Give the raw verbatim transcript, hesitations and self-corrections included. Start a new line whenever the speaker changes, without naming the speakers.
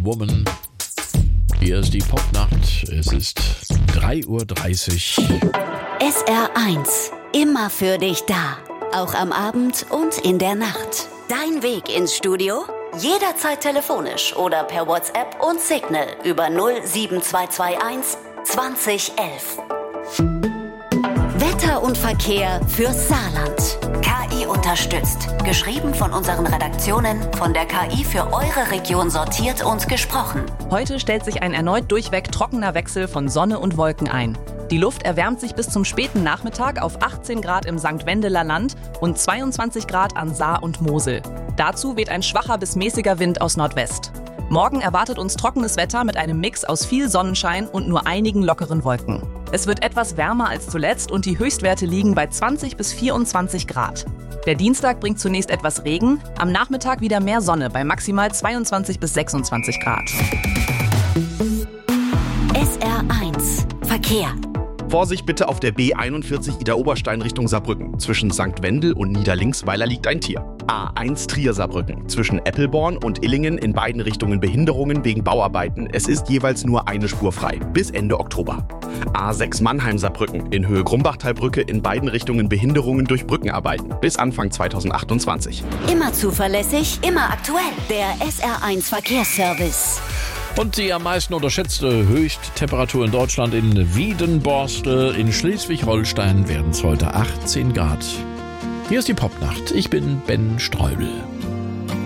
Woman. Hier ist die Popnacht. Es ist drei Uhr dreißig.
S R eins. Immer für dich da. Auch am Abend und in der Nacht. Dein Weg ins Studio? Jederzeit telefonisch oder per WhatsApp und Signal über null sieben zwei zwei eins zwanzig elf. Wetter und Verkehr fürs Saarland. K I unterstützt. Geschrieben von unseren Redaktionen, von der K I für eure Region sortiert und gesprochen.
Heute stellt sich ein erneut durchweg trockener Wechsel von Sonne und Wolken ein. Die Luft erwärmt sich bis zum späten Nachmittag auf achtzehn Grad im Sankt Wendeler Land und zweiundzwanzig Grad an Saar und Mosel. Dazu weht ein schwacher bis mäßiger Wind aus Nordwest. Morgen erwartet uns trockenes Wetter mit einem Mix aus viel Sonnenschein und nur einigen lockeren Wolken. Es wird etwas wärmer als zuletzt und die Höchstwerte liegen bei zwanzig bis vierundzwanzig Grad. Der Dienstag bringt zunächst etwas Regen, am Nachmittag wieder mehr Sonne bei maximal zweiundzwanzig bis sechsundzwanzig Grad.
S R eins. Verkehr.
Vorsicht bitte auf der B einundvierzig Idar-Oberstein Richtung Saarbrücken. Zwischen Sankt Wendel und Niederlingsweiler liegt ein Tier. A eins Trier-Saarbrücken. Zwischen Eppelborn und Illingen in beiden Richtungen Behinderungen wegen Bauarbeiten. Es ist jeweils nur eine Spur frei. Bis Ende Oktober. A sechs Mannheim-Saarbrücken. In Höhe Grumbachtalbrücke in beiden Richtungen Behinderungen durch Brückenarbeiten. Bis Anfang zweitausendachtundzwanzig.
Immer zuverlässig, immer aktuell. Der S R eins Verkehrsservice.
Und die am meisten unterschätzte Höchsttemperatur in Deutschland in Wiedenborstel. In Schleswig-Holstein werden es heute achtzehn Grad. Hier ist die Popnacht. Ich bin Ben Streubel.